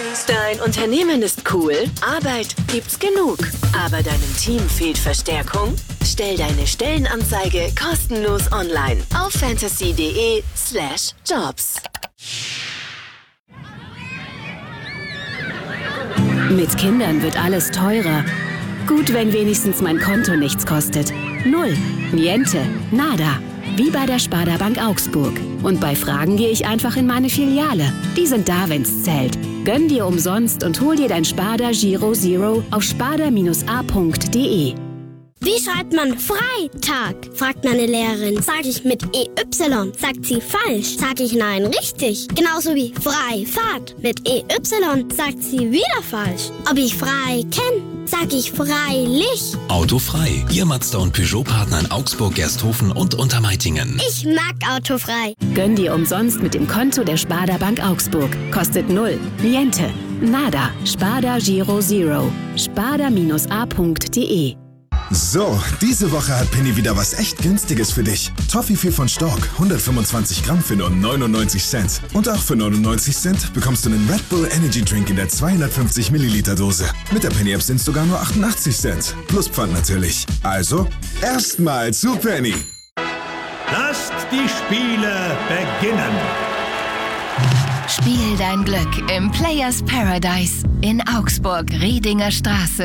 Dein Unternehmen ist cool, Arbeit gibt's genug, aber deinem Team fehlt Verstärkung? Stell deine Stellenanzeige kostenlos online auf fantasy.de/jobs. Mit Kindern wird alles teurer. Gut, wenn wenigstens mein Konto nichts kostet. Null, niente, nada. Wie bei der Sparda Bank Augsburg. Und bei Fragen gehe ich einfach in meine Filiale. Die sind da, wenn's zählt. Gönn dir umsonst und hol dir dein Sparda Giro Zero auf sparda-a.de. Wie schreibt man Freitag? Fragt meine Lehrerin. Sag ich mit EY? Sagt sie falsch. Sag ich nein, richtig. Genauso wie Freifahrt. Mit EY sagt sie wieder falsch. Ob ich frei kenne? Sag ich freilich. Autofrei. Ihr Mazda und Peugeot-Partner in Augsburg, Gersthofen und Untermeitingen. Ich mag Autofrei. Gönn dir umsonst mit dem Konto der Sparda Bank Augsburg. Kostet null, niente, nada. Sparda Giro Zero. sparda-a.de. So, diese Woche hat Penny wieder was echt Günstiges für dich. Toffifee von Stork, 125 Gramm für nur 99 Cent. Und auch für 99 Cent bekommst du einen Red Bull Energy Drink in der 250 Milliliter Dose. Mit der Penny App sind es sogar nur 88 Cent. Plus Pfand natürlich. Also, erstmal zu Penny. Lasst die Spiele beginnen. Spiel dein Glück im Players Paradise in Augsburg, Riedinger Straße.